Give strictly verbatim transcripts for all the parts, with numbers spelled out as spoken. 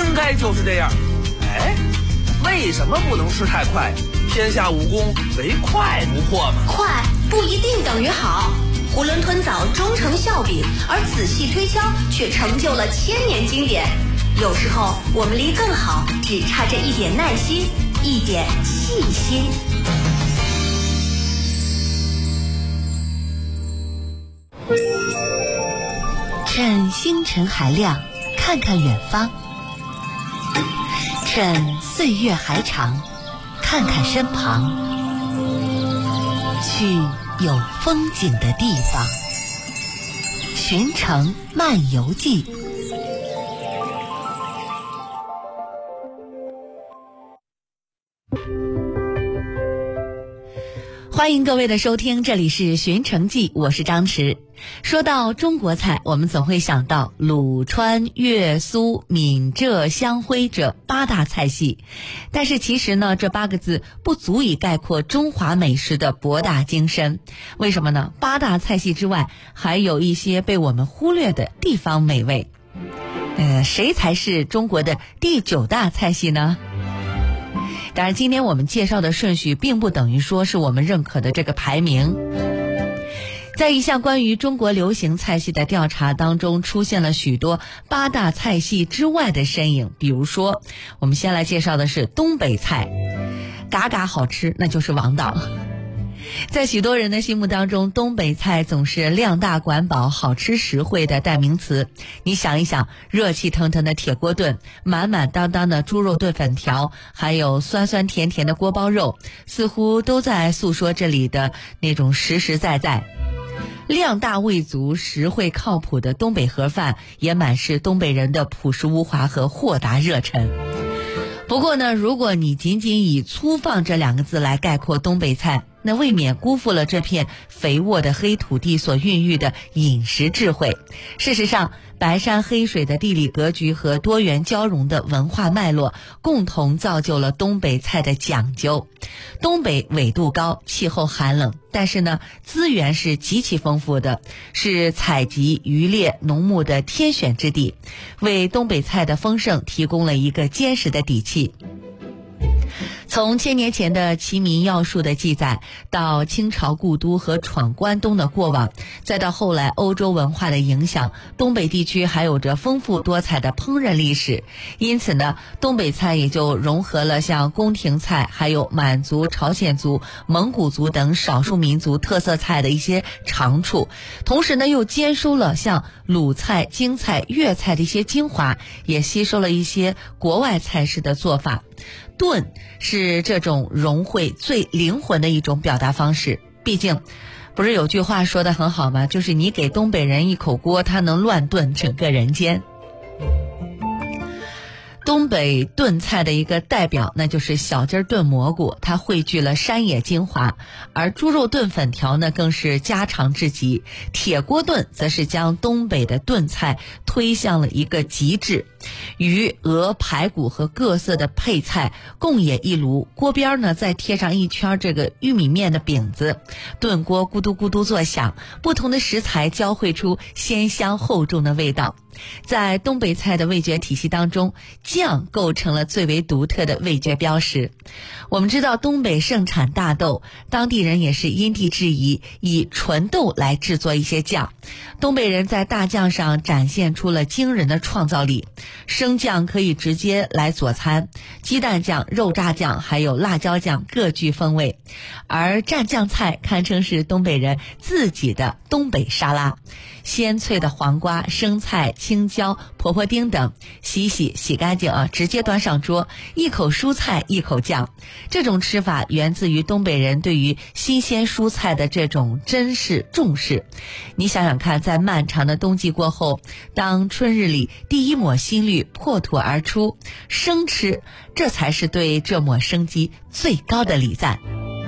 该就是这样。哎，为什么不能吃太快？天下武功唯快不破嘛。 快不一定等于好，囫囵吞枣终成笑柄，而仔细推敲却成就了千年经典。有时候我们离更好只差这一点耐心，一点细心。 趁星辰还亮，看看远方；趁岁月还长，看看身旁。去有风景的地方，寻城漫游记。欢迎各位的收听，这里是寻城记，我是张弛。说到中国菜，我们总会想到鲁川粤苏闽浙湘徽这八大菜系，但是其实呢，这八个字不足以概括中华美食的博大精深。为什么呢？八大菜系之外，还有一些被我们忽略的地方美味。呃，谁才是中国的第九大菜系呢？当然，今天我们介绍的顺序并不等于说是我们认可的这个排名。在一项关于中国流行菜系的调查当中，出现了许多八大菜系之外的身影。比如说，我们先来介绍的是东北菜，嘎嘎好吃，那就是王道。在许多人的心目当中，东北菜总是量大管饱、好吃实惠的代名词。你想一想，热气腾腾的铁锅炖，满满当当的猪肉炖粉条，还有酸酸甜甜的锅包肉，似乎都在诉说这里的那种实实在在。量大味足、实惠靠谱的东北盒饭，也满是东北人的朴实无华和豁达热忱。不过呢，如果你仅仅以粗放这两个字来概括东北菜，那未免辜负了这片肥沃的黑土地所孕育的饮食智慧。事实上，白山黑水的地理格局和多元交融的文化脉络，共同造就了东北菜的讲究。东北纬度高，气候寒冷，但是呢，资源是极其丰富的，是采集渔猎农牧的天选之地，为东北菜的丰盛提供了一个坚实的底气。从千年前的齐民要术的记载，到清朝故都和闯关东的过往，再到后来欧洲文化的影响，东北地区还有着丰富多彩的烹饪历史。因此呢，东北菜也就融合了像宫廷菜，还有满族、朝鲜族、蒙古族等少数民族特色菜的一些长处，同时呢，又兼收了像鲁菜、京菜、粤菜的一些精华，也吸收了一些国外菜式的做法。炖是这种融汇最灵魂的一种表达方式，毕竟不是有句话说得很好吗？就是你给东北人一口锅，他能乱炖整个人间。东北炖菜的一个代表，那就是小鸡儿炖蘑菇，它汇聚了山野精华；而猪肉炖粉条呢，更是家常至极。铁锅炖则是将东北的炖菜推向了一个极致。鱼、鹅、排骨和各色的配菜共冶一炉，锅边呢再贴上一圈这个玉米面的饼子，炖锅咕嘟咕嘟作响，不同的食材交汇出鲜香厚重的味道。在东北菜的味觉体系当中，酱构成了最为独特的味觉标识。我们知道东北盛产大豆，当地人也是因地制宜，以纯豆来制作一些酱。东北人在大酱上展现出了惊人的创造力，生酱可以直接来佐餐，鸡蛋酱、肉炸酱还有辣椒酱各具风味，而蘸酱菜堪称是东北人自己的东北沙拉。鲜脆的黄瓜、生菜、青椒、婆婆丁等，洗洗洗干净啊，直接端上桌，一口蔬菜一口酱。这种吃法源自于东北人对于新鲜蔬菜的这种珍视重视。你想想看，在漫长的冬季过后，当春日里第一抹新绿破土而出，生吃，这才是对这抹生机最高的礼赞。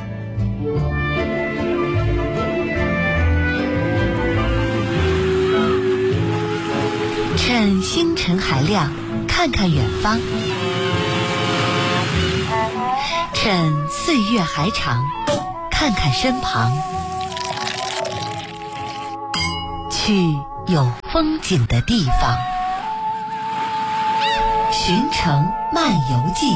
趁星辰还亮，看看远方；趁岁月还长，看看身旁。去有风景的地方， 寻城漫游记。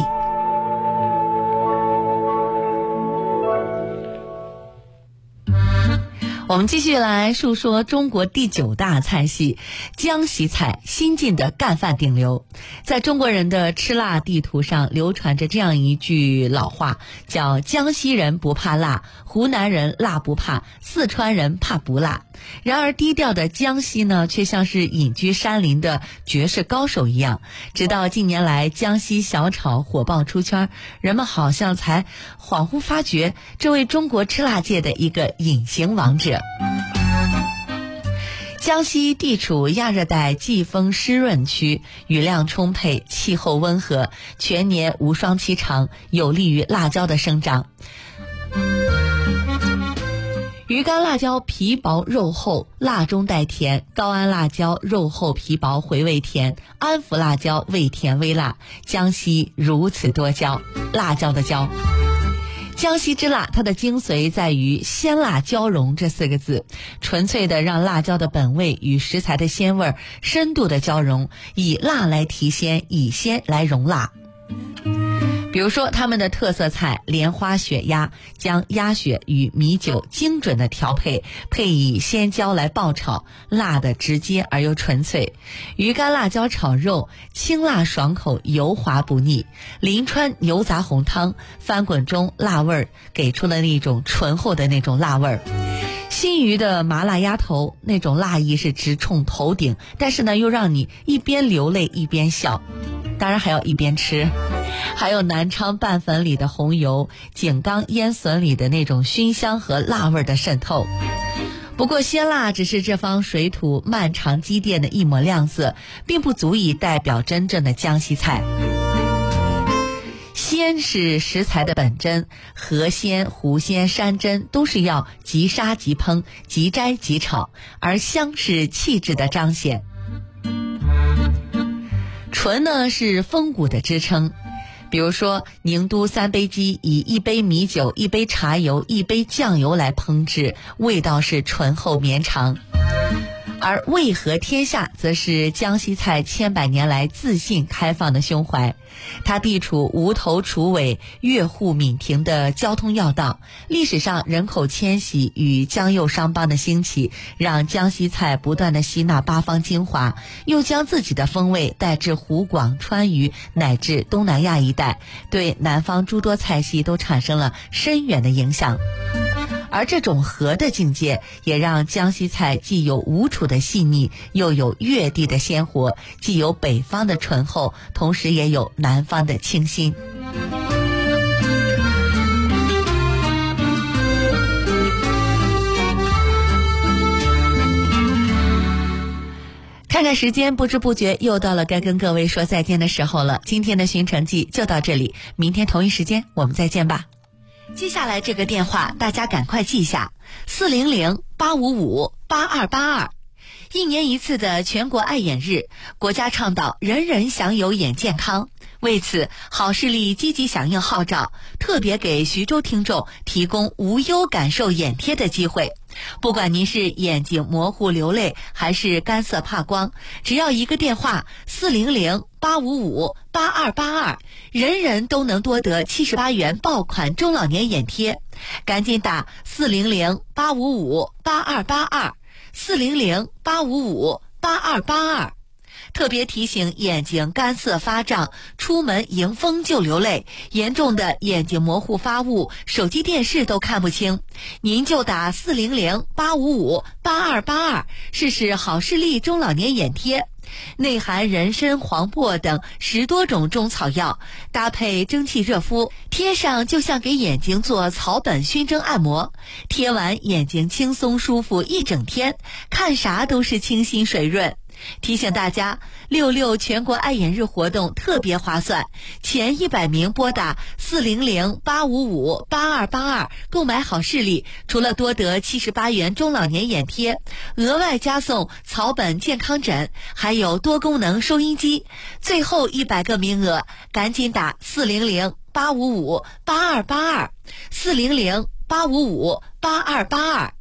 我们继续来述说中国第九大菜系江西菜新晋的干饭顶流。在中国人的吃辣地图上流传着这样一句老话，叫江西人不怕辣，湖南人辣不怕，四川人怕不辣。然而低调的江西呢，却像是隐居山林的绝世高手一样。直到近年来江西小炒火爆出圈，人们好像才恍惚发觉这位中国吃辣界的一个隐形王者。江西地处亚热带季风湿润区，雨量充沛，气候温和，全年无霜期长，有利于辣椒的生长。鱼干辣椒皮薄肉厚，辣中带甜；高安辣椒肉厚皮薄，回味甜；安福辣椒味甜微辣。江西如此多椒，辣椒的椒。江西之辣，它的精髓在于鲜辣交融这四个字，纯粹的让辣椒的本味与食材的鲜味深度的交融，以辣来提鲜，以鲜来融辣。比如说他们的特色菜莲花血鸭，将鸭血与米酒精准的调配，配以鲜椒来爆炒，辣的直接而又纯粹。鱼干辣椒炒肉，清辣爽口，油滑不腻。临川牛杂红汤，翻滚中辣味儿给出了那种醇厚的那种辣味儿。新余的麻辣鸭头，那种辣意是直冲头顶，但是呢又让你一边流泪一边笑，当然还要一边吃。还有南昌拌粉里的红油，井冈腌笋里的那种熏香和辣味的渗透。不过鲜辣只是这方水土漫长积淀的一抹亮色，并不足以代表真正的江西菜。鲜是食材的本真，河鲜、湖鲜、山珍都是要即杀即烹，即摘即炒，而香是气质的彰显。纯呢是风骨的支撑。比如说宁都三杯鸡以一杯米酒、一杯茶油、一杯酱油来烹制，味道是醇厚绵长。而味和天下则是江西菜千百年来自信开放的胸怀。它地处无头楚尾、越沪闽亭的交通要道，历史上人口迁徙与江右商帮的兴起，让江西菜不断的吸纳八方精华，又将自己的风味带至湖广、川渝乃至东南亚一带，对南方诸多菜系都产生了深远的影响。而这种和的境界，也让江西菜既有吴楚的细腻，又有粤地的鲜活，既有北方的醇厚，同时也有南方的清新。看看时间，不知不觉又到了该跟各位说再见的时候了。今天的寻城记就到这里，明天同一时间我们再见吧。接下来这个电话大家赶快记下，四零零八五五八二八二。一年一次的全国爱眼日，国家倡导人人享有眼健康。为此，好视力积极响应号召，特别给徐州听众提供无忧感受眼贴的机会。不管您是眼睛模糊流泪，还是干涩怕光，只要一个电话四零零八五五八二八二，人人都能多得七十八元爆款中老年眼贴。赶紧打四零零八五五八二八二，四零零八五五八二八二。特别提醒眼睛干涩发胀，出门迎风就流泪，严重的眼睛模糊发雾，手机电视都看不清，您就打四零零八五五八二八二试试好视力中老年眼贴。内含人参、黄柏等十多种中草药，搭配蒸汽热敷，贴上就像给眼睛做草本熏蒸按摩，贴完眼睛轻松舒服一整天，看啥都是清新水润。提醒大家，六六全国爱眼日活动特别划算，前一百名拨打四零零八五五八二八二购买好视力，除了多得七十八元中老年眼贴，额外加送草本健康枕，还有多功能收音机。最后一百个名额，赶紧打四零零八五五八二八二，四零零八五五八二八二。